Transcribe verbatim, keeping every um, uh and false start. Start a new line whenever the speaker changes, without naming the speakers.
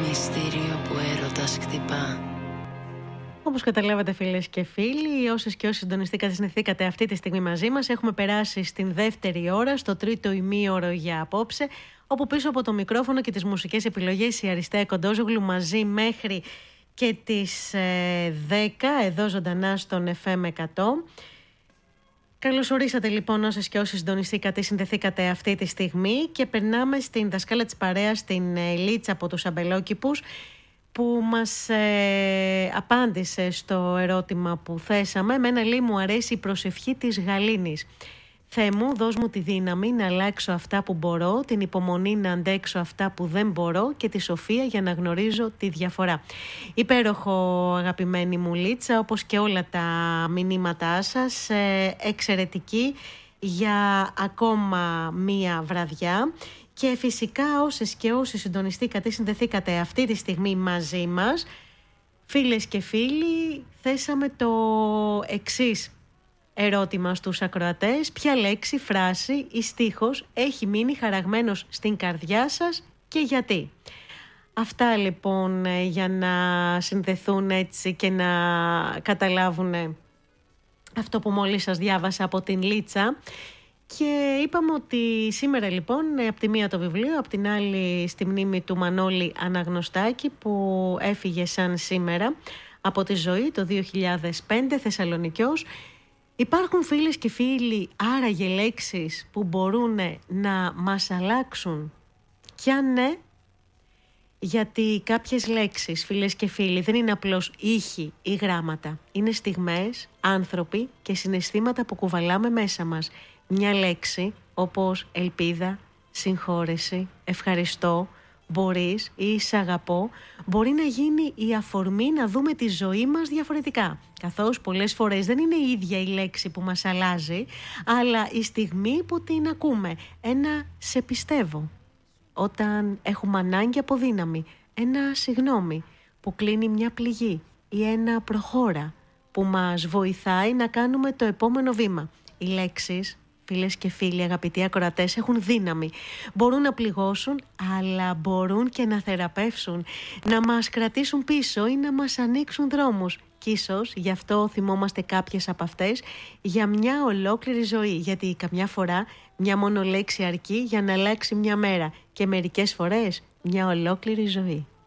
μυστήριο που έρωτας χτυπά.
Όπως καταλάβατε φίλες και φίλοι, όσες και όσοι συντονιστήκατε, συνηθήκατε αυτή τη στιγμή μαζί μας, έχουμε περάσει στην δεύτερη ώρα, στο τρίτο ημίωρο για απόψε, όπου πίσω από το μικρόφωνο και τις μουσικές επιλογές η Αριστεία Κοντόζογλου μαζί μέχρι και τις ε, δέκα, εδώ ζωντανά στον εφ εμ εκατό. Καλώς ορίσατε λοιπόν όσες και όσοι συντονιστήκατε, συνδεθήκατε αυτή τη στιγμή και περνάμε στην δασκάλα της παρέας, την ε, Λίτσα από τους Αμπελόκηπους, που μας ε, απάντησε στο ερώτημα που θέσαμε. Εμένα λέει μου αρέσει η προσευχή της Γαλήνης. Θεέ μου, δώσ' μου τη δύναμη να αλλάξω αυτά που μπορώ, την υπομονή να αντέξω αυτά που δεν μπορώ και τη σοφία για να γνωρίζω τη διαφορά. Υπέροχο αγαπημένη μου Λίτσα, όπως και όλα τα μηνύματά σας, ε, εξαιρετική για ακόμα μία βραδιά. Και φυσικά όσες και όσοι συντονιστήκατε, συνδεθήκατε αυτή τη στιγμή μαζί μας, φίλες και φίλοι, θέσαμε το εξής ερώτημα στους ακροατές. Ποια λέξη, φράση ή στίχος έχει μείνει χαραγμένος στην καρδιά σας και γιατί? Αυτά λοιπόν για να συνδεθούν έτσι και να καταλάβουν αυτό που μόλις σας διάβασα από την Λίτσα. Και είπαμε ότι σήμερα λοιπόν από τη μία το βιβλίο, από την άλλη στη μνήμη του Μανώλη Αναγνωστάκη που έφυγε σαν σήμερα από τη ζωή το δύο χιλιάδες πέντε, Θεσσαλονικιός. Υπάρχουν φίλες και φίλοι άραγε λέξεις που μπορούν να μας αλλάξουν? Κι αν ναι, γιατί κάποιες λέξεις, φίλες και φίλοι, δεν είναι απλώς ήχοι ή γράμματα. Είναι στιγμές, άνθρωποι και συναισθήματα που κουβαλάμε μέσα μας. Μια λέξη όπως ελπίδα, συγχώρεση, ευχαριστώ, μπορείς ή σ' αγαπώ μπορεί να γίνει η αφορμή να δούμε τη ζωή μας διαφορετικά. Καθώς πολλές φορές δεν είναι η ίδια η λέξη που μας αλλάζει, αλλά η στιγμή που την ακούμε. Ένα σε πιστεύω, όταν έχουμε ανάγκη από δύναμη. Ένα συγγνώμη που κλείνει μια πληγή ή ένα προχώρα που μας βοηθάει να κάνουμε το επόμενο βήμα. Οι λέξεις, φίλες και φίλοι, αγαπητοί ακροατές, έχουν δύναμη. Μπορούν να πληγώσουν, αλλά μπορούν και να θεραπεύσουν, να μας κρατήσουν πίσω ή να μας ανοίξουν δρόμους. Κι ίσως γι' αυτό θυμόμαστε κάποιες από αυτές για μια ολόκληρη ζωή. Γιατί καμιά φορά μια μόνο λέξη αρκεί για να αλλάξει μια μέρα και μερικές φορές μια ολόκληρη ζωή.